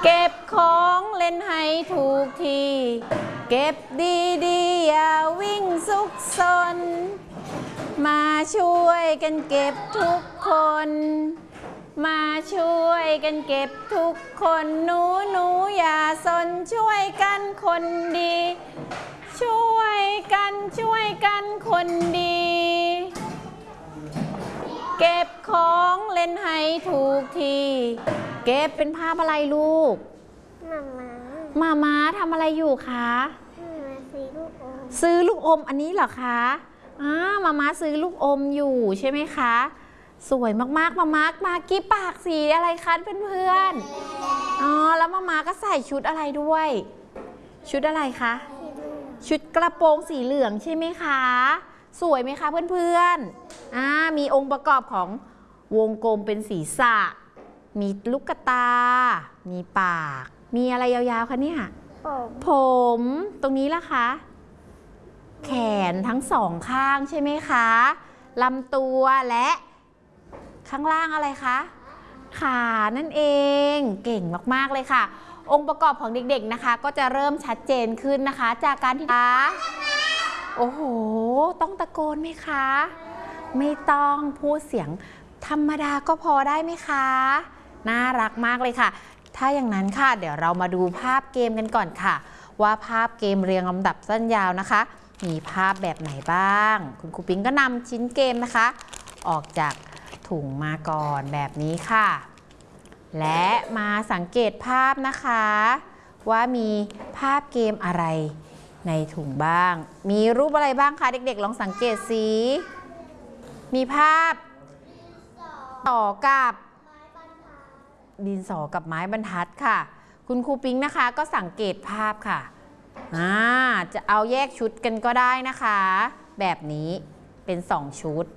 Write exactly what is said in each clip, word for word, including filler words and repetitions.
เก็บของเล่นให้ถูกทีเก็บดีๆอย่าวิ่งซุกซนมาช่วยกันเก็บทุกคนมาช่วยกันเก็บทุกคนหนูหนูอย่าสนช่วยกันคนดีช่วยกันช่วยกันคนดีเก็บของเล่นให้ถูกทีเก็บเป็นภาพอะไรลูกมาม้ามาม้าทำอะไรอยู่คะซื้อลูกอมซื้อลูกอมอันนี้เหรอคะอ่ามาม้าซื้อลูกอมอยู่ใช่ไหมคะสวยมากๆมาม้ามากี้ปากสีอะไรคะเพื่อนๆอ๋อแล้วมาม้าก็ใส่ชุดอะไรด้วยชุดอะไรคะชุดกระโปรงสีเหลืองใช่ไหมคะสวยไหมคะเพื่อนๆอ่ามีองค์ประกอบของวงกลมเป็นศีรษะมีลูกตามีปากมีอะไรยาวๆคะเนี่ยผมผมตรงนี้ล่ะคะแขนทั้งสองข้างใช่ไหมคะลำตัวและข้างล่างอะไรคะขานั่นเองเก่งมากๆเลยค่ะองค์ประกอบของเด็กๆนะคะก็จะเริ่มชัดเจนขึ้นนะคะจากการที่โอ้โหต้องตะโกนไหมคะไม่ต้องพูดเสียงธรรมดาก็พอได้ไหมคะน่ารักมากเลยค่ะถ้าอย่างนั้นค่ะเดี๋ยวเรามาดูภาพเกมกันก่อนค่ะว่าภาพเกมเรียงลำดับสั้นยาวนะคะมีภาพแบบไหนบ้างคุณครูปิ๊งก็นำชิ้นเกมนะคะออกจากถุงมาก่อนแบบนี้ค่ะและมาสังเกตภาพนะคะว่ามีภาพเกมอะไรในถุงบ้างมีรูปอะไรบ้างคะเด็กๆลองสังเกตสิมีภาพต่อกับดินสอกับไม้บรรทัดค่ะคุณครูปิ๊งนะคะก็สังเกตภาพค่ะอ่าจะเอาแยกชุดกันก็ได้นะคะแบบนี้เป็นสองชุด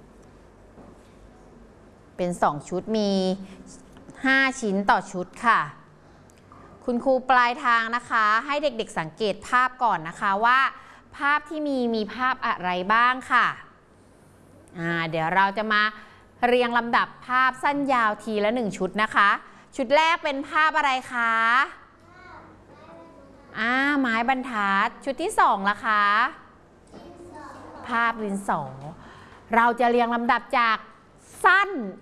เป็นสองชุดมีห้าชิ้นต่อชุดค่ะคุณครูปลายทางนะคะให้เด็กๆสังเกตภาพก่อนนะคะว่าภาพที่มีมีภาพอะไรบ้างค่ะอ่าเดี๋ยวเราจะมาเรียงลำดับภาพสั้นยาวทีละหนึ่งชุดนะคะชุดแรกเป็นภาพอะไรคะอ่าไม้บรรทัดชุดที่สองล่ะคะภาพดินสอเราจะเรียงลำดับจากสั้น